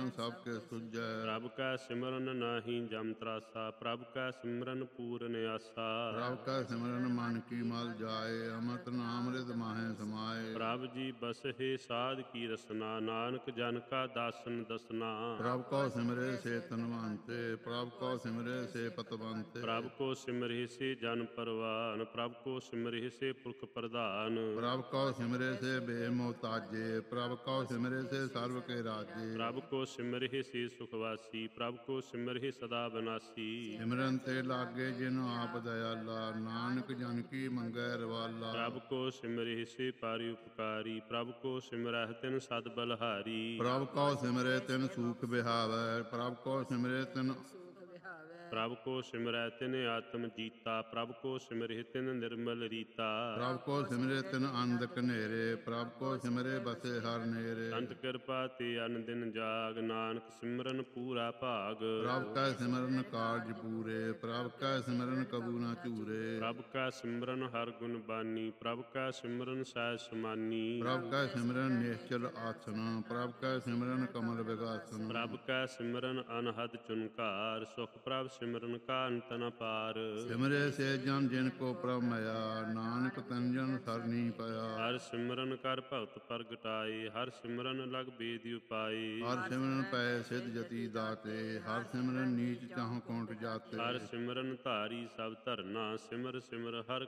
ਸਿਮਰਨ ਸਭ ਕੇ ਸੁਝੈ। ਪ੍ਰਭ ਕੈ ਸਿਮਰਨ ਨਾਹੀ ਜਮ ਤਰਾਸਾ, ਪ੍ਰਭ ਕੈ ਸਿਮਰਨ ਪੂਰਨ ਆਸਾ। ਪ੍ਰਭ ਕੈ ਸਿਮਰਨ ਮਨ ਕੀ ਮਲ ਜਾਏ, ਅੰਮ੍ਰਿਤ ਨਾਮ ਰਿਦ ਮਾਹੇ ਸਮਾਏ। ਪ੍ਰਭ ਜੀ ਬਸਹਿ ਸਾਧ ਕੀ ਰਸਨਾ, ਨਾਨਕ ਜਨ ਕਾ ਦਾਸਨ ਦਸਨਾ। ਪ੍ਰਭ ਕਉ ਸਿਮਰੇ ਸੇ ਧਨਵੰਤੇ, ਪ੍ਰਭ ਕਉ ਸਿਮਰੇ ਸੇ ਪਤਵੰਤੇ। ਪ੍ਰਭ ਕੋ ਸਿਮਰਿ ਸੇ ਜਨ ਪਰਵਾਨ, ਪ੍ਰਭ ਕੋ ਸਿਮਰਿ ਸੇ ਪੁਰਖ ਪ੍ਰਧਾਨ। ਪ੍ਰਭ ਕਉ ਸਿਮਰੇ ਸੇ ਬੇਮੁਹਤਾਜੇ, ਪ੍ਰਭ ਕਉ ਸਿਮਰੇ ਸੇ ਸਰਬ ਕੇ ਰਾਜੇ। ਪ੍ਰਭ ਕੋ ਸਿਮਰਿ ਸੇ ਸੁਖਵਾਸੀ, ਪ੍ਰਭ ਕੋ ਸਿਮਰਿ ਸਦਾ ਬਿਨਾਸੀ। ਸਿਮਰਨ ਤੇ ਲਾਗੇ ਜਿਨ ਆਪ ਦਇਆਲਾ, ਨਾਨਕ ਜਨ ਕੀ ਮੰਗੈ ਰਵਾਲਾ। ਪ੍ਰਭ ਕੋ ਸਿਮਰਿ ਸੇ ਪਾਰਿ ਉਪਕਾਰੀ, ਪ੍ਰਭ ਕੋ ਸਿਮਰਹਿ ਤਿਨ ਸਦ ਬਲਹਾਰੀ। ਪ੍ਰਭ ਕਉ ਸਿਮਰੇ ਤਿਨ ਸੂਖ ਬਿਹਾਵੈ, ਪ੍ਰਭ ਕਉ ਸਿਮਰੇ ਤਿਨ ਪ੍ਰਭ ਕੋ ਸਿਮਰੈ ਤਿਨ ਆਤਮ ਜੀਤਾ, ਪ੍ਰਭ ਕੋ ਸਿਮਰਿ ਤਿਨ ਨਿਰਮਲ ਰੀਤਾ। ਪ੍ਰਭ ਕੋ ਸਿਮਰੇ ਤਿਨ ਅੰਧ ਕਨੇਰੇ, ਪ੍ਰਭ ਕੋ ਸਿਮਰੇ ਬਸੇ ਹਰ ਨੇਰੇ। ਸੰਤ ਕਿਰਪਾ ਤੇ ਅਨ ਦਿਨ ਜਾਗ, ਨਾਨਕ ਸਿਮਰਨ ਪੂਰਾ ਭਾਗ। ਪ੍ਰਭ ਕੈ ਸਿਮਰਨ ਕਾਰਜ ਪੂਰੇ, ਪ੍ਰਭ ਕੈ ਸਿਮਰਨ ਕਬੂ ਨਾ ਝੂਰੇ। ਪ੍ਰਭ ਕੈ ਸਿਮਰਨ ਹਰ ਗੁਣ ਬਾਨੀ, ਪ੍ਰਭ ਕੈ ਸਿਮਰਨ ਸਹਿਜ ਸਮਾਨੀ। ਪ੍ਰਭ ਕੈ ਸਿਮਰਨ ਨਿਸ਼ਚਲ ਆਸਨ, ਪ੍ਰਭ ਕੈ ਸਿਮਰਨ ਕਮਲ ਵਿਗਾਸਨ। ਪ੍ਰਭ ਕੈ ਸਿਮਰਨ ਅਨਹਦ ਚੁਨਕਾਰ, ਸੁਖ ਪ੍ਰਭ ਸਿਮਰਨ ਕਾ ਅੰਤ ਨ ਪਾਰ। ਸਿਮਰੇ ਸੇ ਜਨ ਜਿਨ ਕੋ ਪ੍ਰਭ ਮਇਆ, ਨਾਨਕ ਤਨ ਜਨ ਸਰਨੀ ਪਿਆ। ਹਰ ਸਿਮਰਨ ਕਰ ਭਗਤ ਪ੍ਰਗਟਾਏ, ਹਰ ਸਿਮਰਨ ਲਗ ਬੇਦ ਉਪਾਏ। ਹਰ ਸਿਮਰਨ ਪੈ ਸਿਧ ਜਤੀ ਦਾਤੇ, ਹਰ ਸਿਮਰਨ ਨੀਚ ਚਾਹੁ ਕੋਟ ਜਾਤੇ। ਹਰ ਸਿਮਰਨ ਧਾਰੀ ਸਭ ਧਰਨਾ, ਸਿਮਰ ਸਿਮਰ ਹਰ